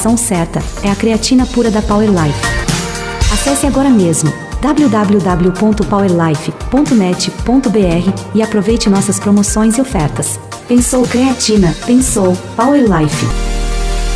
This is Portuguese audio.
opção certa é a creatina pura da Power Life. Acesse agora mesmo www.powerlife.net.br e aproveite nossas promoções e ofertas. Pensou creatina, pensou Power Life.